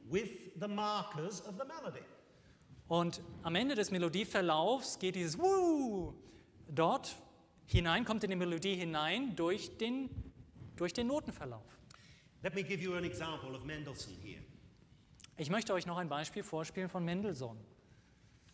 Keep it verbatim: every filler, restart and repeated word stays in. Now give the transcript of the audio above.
with the markers of the melody. Und am Ende des Melodieverlaufs geht dieses Woo dort hinein, kommt in die Melodie hinein durch den, durch den Notenverlauf. Let me give you an example of Mendelssohn here. Ich möchte euch noch ein Beispiel vorspielen von Mendelssohn.